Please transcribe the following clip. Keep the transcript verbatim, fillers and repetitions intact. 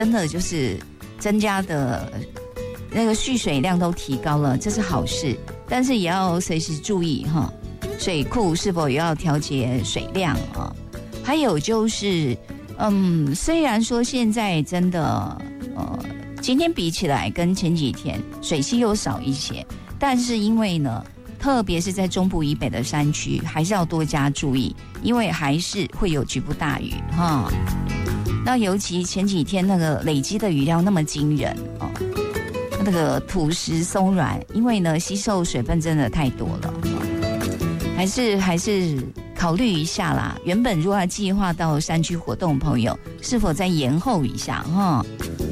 真的就是增加的那个蓄水量都提高了，这是好事，但是也要随时注意哈，水库是否也要调节水量啊？还有就是，嗯，虽然说现在真的呃，今天比起来跟前几天水汽又少一些，但是因为呢，特别是在中部以北的山区，还是要多加注意，因为还是会有局部大雨哈。那尤其前几天那个累积的雨量那么惊人哦，那个土石松软，因为呢吸收水分真的太多了，哦、还是还是考虑一下啦。原本如果要计划到山区活动的朋友，是否再延后一下哈？哦